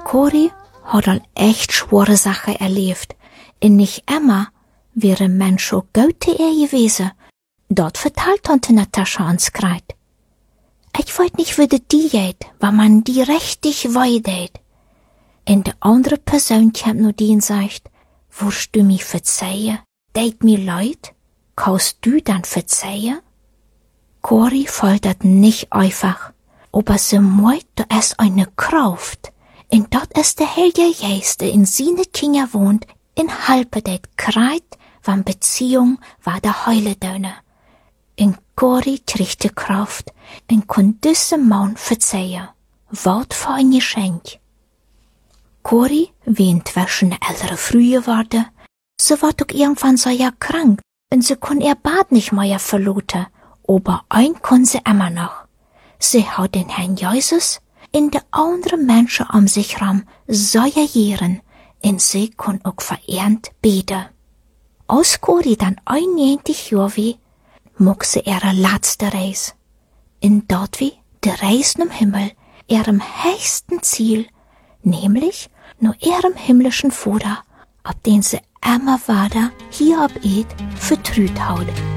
Cori hat al echt schwere Sachen erlebt. Und nicht immer wäre Mensch so gut zu ihr gewesen. Dort verteilt Tante Natascha ans Kreit. Ich weiß nicht, wie das die geht, wenn man die richtig weidet. Und die andere Person kommt nur die und sagt, wirst du mich verzeihen? Deit mir leid? Kannst du dann verzeihen? Cori fällt das nicht einfach, aber sie meint, da ist eine Kraft. Und dort ist der Heilige Geist, der in seine Kinder wohnt, in halbe det kreit, wann Beziehung war der Heile dönne. In Cori kriegt die Kraft, und kann diesem Mann verzeihen. Wort für ein Geschenk. Cori, wie inzwischen eine ältere Frühe geworden, sie war doch irgendwann so ja krank, und sie kann ihr Bad nicht mehr verloten, aber ein kann sie immer noch. Sie hat den Herrn Jesus in de andere Menschen um sich rum so jahren, und sie kann auch verehrt beten. Als Cori dann 91 Jahre wie, mag sie ihre letzte Reise. Und dort wie die Reise im Himmel, ihrem höchsten Ziel, nämlich nur ihrem himmlischen Vater, auf den sie immer weiter hier auf Erd vertraut hat.